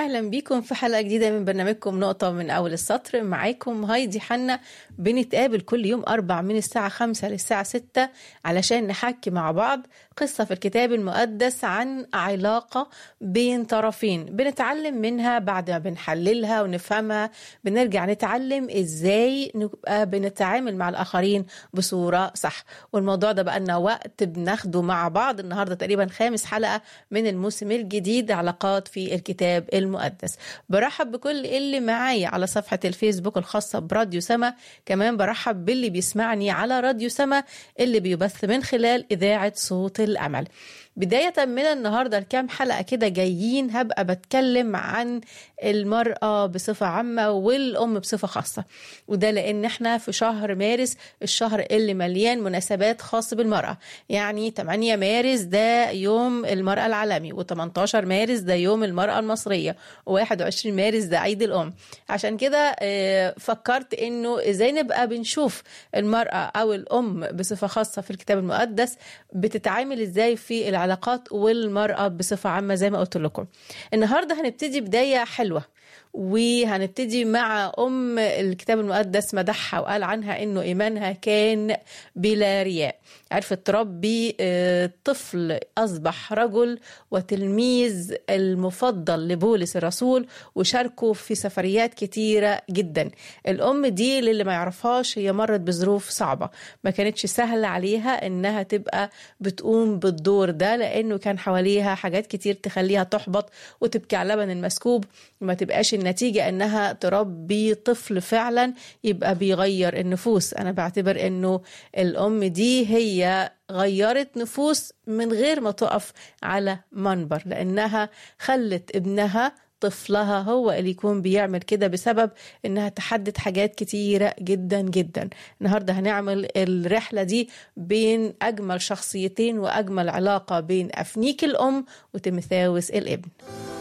أهلا بيكم في حلقة جديدة من برنامجكم نقطة من أول السطر. معاكم هايدي حنا. بنتقابل كل يوم 4 من الساعة 5 للساعة 6 علشان نحكي مع بعض قصة في الكتاب المقدس عن علاقة بين طرفين، بنتعلم منها بعد ما بنحللها ونفهمها. بنرجع نتعلم إزاي نبقى بنتعامل مع الآخرين بصورة صح. والموضوع ده بقى لنا وقت بناخده مع بعض. النهاردة تقريبا 5 حلقة من الموسم الجديد علاقات في الكتاب المقدس. برحب بكل اللي معايا على صفحة الفيسبوك الخاصة براديو سما، كمان برحب باللي بيسمعني على راديو سما اللي بيبث من خلال إذاعة صوت الأمل. بداية من النهاردة الكام حلقة كده جايين هبقى بتكلم عن المرأة بصفة عامة والأم بصفة خاصة، وده لأن احنا في شهر مارس، الشهر اللي مليان مناسبات خاصة بالمرأة. يعني 8 مارس ده يوم المرأة العالمي، و18 مارس ده يوم المرأة المصرية، و21 مارس ده عيد الأم. عشان كده فكرت انه ازاي نبقى بنشوف المرأة او الأم بصفة خاصة في الكتاب المقدس بتتعامل ازاي في العلاقات والمرأة بصفة عامة. زي ما قلت لكم النهاردة هنبتدي بداية حلوة، وهنبتدي مع أم الكتاب المقدس مدحها وقال عنها إنه إيمانها كان بلا رياء. عرفت تربي طفل أصبح رجل وتلميذ المفضل لبولس الرسول، وشاركوا في سفريات كتيرة جدا. الأم دي للي ما يعرفهاش هي مرت بظروف صعبة، ما كانتش سهلة عليها إنها تبقى بتقوم بالدور ده، لأنه كان حواليها حاجات كتير تخليها تحبط وتبكي على لبن المسكوب، وما تبقاش النتيجة انها تربي طفل فعلا يبقى بيغير النفوس. انا بعتبر انه الام دي هي غيرت نفوس من غير ما تقف على منبر، لانها خلت ابنها طفلها هو اللي يكون بيعمل كده بسبب انها تحدد حاجات كتيرة جدا جدا. النهاردة هنعمل الرحلة دي بين اجمل شخصيتين واجمل علاقة بين افنيك الام وتيموثاوس الابن.